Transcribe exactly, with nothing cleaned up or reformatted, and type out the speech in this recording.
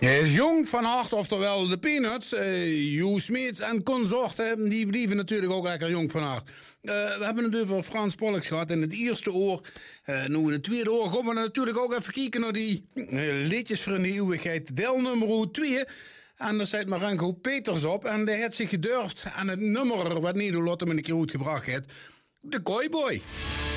Hij is jong van hart, oftewel de Peanuts. Uh, Jo Smeets en consorten, die blijven natuurlijk ook lekker jong van hart. Uh, we hebben het over Frans Pollux gehad in het eerste oor. Uh, nu in het tweede oor gaan we natuurlijk ook even kijken naar die uh, liedjes voor in de eeuwigheid. Deel nummer twee. En daar zit Marengo Peters op. En die heeft zich gedurfd aan het nummer wat Nederlotte me een keer uitgebracht heeft. De Cowboy.